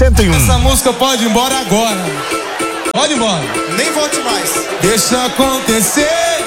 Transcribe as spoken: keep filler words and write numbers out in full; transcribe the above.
sessenta e um. Essa música pode ir embora agora. Pode ir embora. Nem volte mais. Deixa acontecer.